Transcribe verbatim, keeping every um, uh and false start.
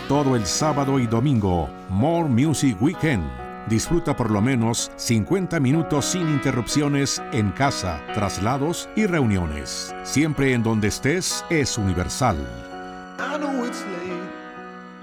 Todo el sábado y domingo, More Music Weekend. Disfruta por lo menos cincuenta minutos sin interrupciones en casa, traslados y reuniones. Siempre en donde estés es Universal.